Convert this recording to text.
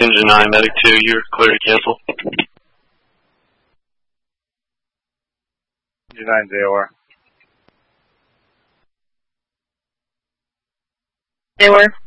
Engine 9, Medic 2, you're clear to cancel. Engine 9, JOR. JOR.